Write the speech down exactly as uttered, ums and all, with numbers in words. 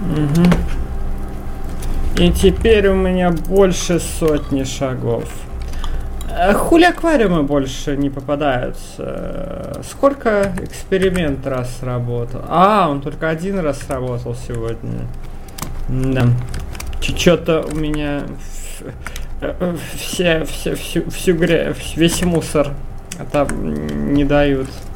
Угу. И теперь у меня больше сотни шагов. Хули аквариумы больше не попадаются? Сколько эксперимент раз сработал? А, он только один раз сработал сегодня. Да. Что-то у меня все, все, всю, всю грязь, весь мусор там не дают.